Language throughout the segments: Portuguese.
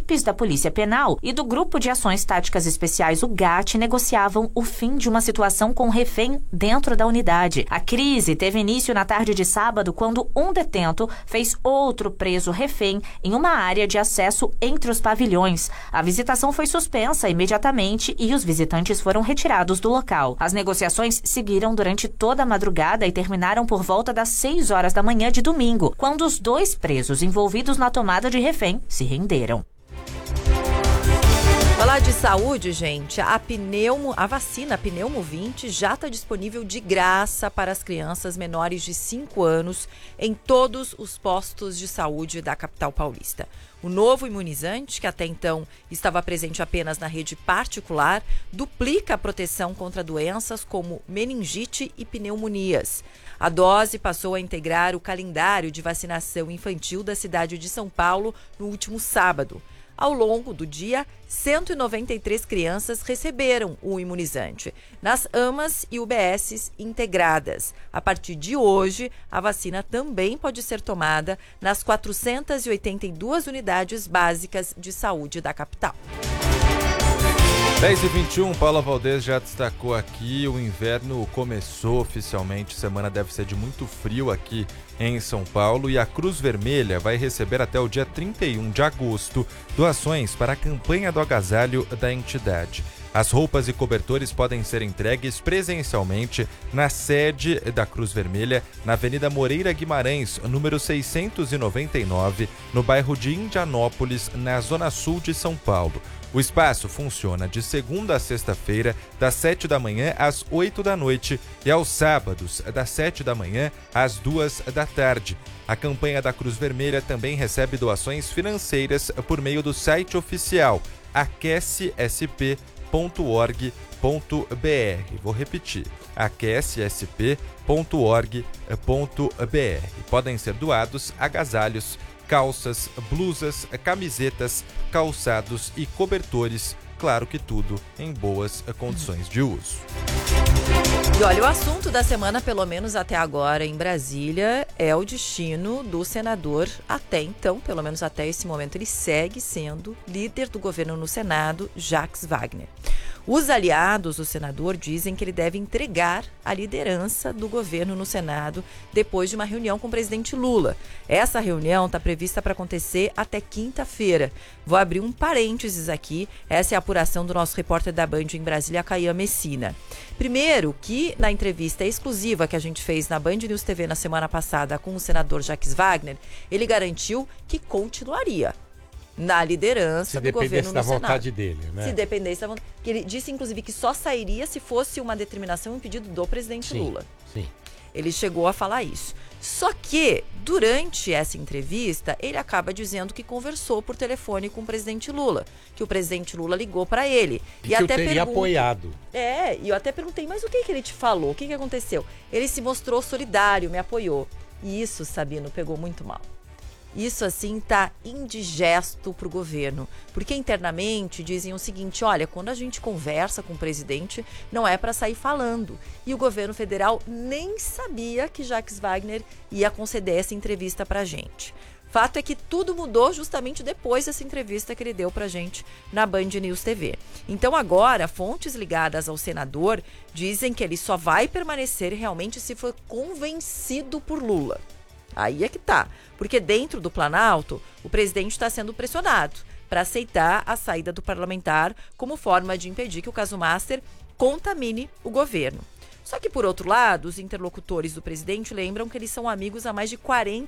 equipes da Polícia Penal e do Grupo de Ações Táticas Especiais, o GAT, negociavam o fim de uma situação com refém dentro da unidade. A crise teve início na tarde de sábado, quando um detento fez outro preso refém em uma área de acesso entre os pavilhões. A visitação foi suspensa imediatamente e os visitantes foram retirados do local. As negociações seguiram durante toda a madrugada e terminaram por volta das 6 horas da manhã de domingo, quando os 2 presos envolvidos na tomada de refém se renderam. Falar de saúde, gente, a vacina Pneumo 20 já está disponível de graça para as crianças menores de 5 anos em todos os postos de saúde da capital paulista. O novo imunizante, que até então estava presente apenas na rede particular, duplica a proteção contra doenças como meningite e pneumonias. A dose passou a integrar o calendário de vacinação infantil da cidade de São Paulo no último sábado. Ao longo do dia, 193 crianças receberam o imunizante nas AMAs e UBSs integradas. A partir de hoje, a vacina também pode ser tomada nas 482 unidades básicas de saúde da capital. 10h21, Paula Valdez já destacou aqui, o inverno começou oficialmente, semana deve ser de muito frio aqui em São Paulo e a Cruz Vermelha vai receber até o dia 31 de agosto doações para a campanha do agasalho da entidade. As roupas e cobertores podem ser entregues presencialmente na sede da Cruz Vermelha, na Avenida Moreira Guimarães, número 699, no bairro de Indianópolis, na Zona Sul de São Paulo. O espaço funciona de segunda a sexta-feira, das 7 da manhã às 8 da noite e aos sábados, das 7 da manhã às 2 da tarde. A campanha da Cruz Vermelha também recebe doações financeiras por meio do site oficial aquecesp.org.br. Vou repetir, aquecesp.org.br. Podem ser doados agasalhos, calças, blusas, camisetas, calçados e cobertores, claro que tudo em boas condições de uso. E olha, o assunto da semana, pelo menos até agora em Brasília, é o destino do senador. Até então, pelo menos até esse momento, ele segue sendo líder do governo no Senado, Jacques Wagner. Os aliados do senador dizem que ele deve entregar a liderança do governo no Senado depois de uma reunião com o presidente Lula. Essa reunião está prevista para acontecer até quinta-feira. Vou abrir um parênteses aqui. Essa é a apuração do nosso repórter da Band em Brasília, Caian Messina. Primeiro, que na entrevista exclusiva que a gente fez na Band News TV na semana passada com o senador Jacques Wagner, ele garantiu que continuaria na liderança do governo no Senado. Se dependesse da vontade dele, né? Se dependesse da vontade. Ele disse, inclusive, que só sairia se fosse uma determinação e um pedido do presidente Lula. Sim. Ele chegou a falar isso. Só que, durante essa entrevista, ele acaba dizendo que conversou por telefone com o presidente Lula, que o presidente Lula ligou para ele. E que até teria apoiado. E eu até perguntei, mas o que ele te falou? O que aconteceu? Ele se mostrou solidário, me apoiou. E isso, Sabino, pegou muito mal. Isso, assim, tá indigesto pro governo. Porque internamente dizem o seguinte, olha, quando a gente conversa com o presidente, não é para sair falando. E o governo federal nem sabia que Jacques Wagner ia conceder essa entrevista pra gente. Fato é que tudo mudou justamente depois dessa entrevista que ele deu pra gente na Band News TV. Então agora, fontes ligadas ao senador dizem que ele só vai permanecer realmente se for convencido por Lula. Aí é que tá, porque dentro do Planalto, o presidente está sendo pressionado para aceitar a saída do parlamentar como forma de impedir que o caso Master contamine o governo. Só que, por outro lado, os interlocutores do presidente lembram que eles são amigos há mais de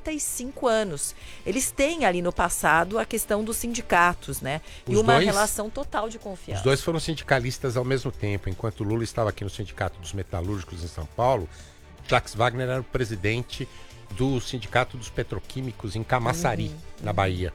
45 anos. Eles têm ali no passado a questão dos sindicatos, né? E uma relação total de confiança. Os dois foram sindicalistas ao mesmo tempo. Enquanto Lula estava aqui no Sindicato dos Metalúrgicos em São Paulo, Jacques Wagner era o presidente do Sindicato dos Petroquímicos em Camaçari, na Bahia.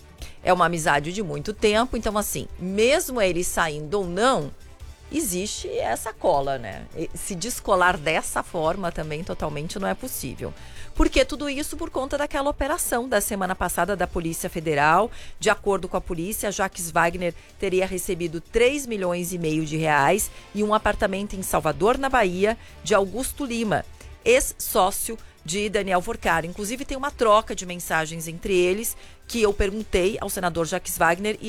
É uma amizade de muito tempo, então assim, mesmo ele saindo ou não, existe essa cola, né? Se descolar dessa forma também totalmente não é possível. Porque tudo isso por conta daquela operação da semana passada da Polícia Federal. De acordo com a polícia, Jacques Wagner teria recebido 3,5 milhões de reais e um apartamento em Salvador, na Bahia, de Augusto Lima, ex-sócio de Daniel Forcari. Inclusive tem uma troca de mensagens entre eles que eu perguntei ao senador Jacques Wagner e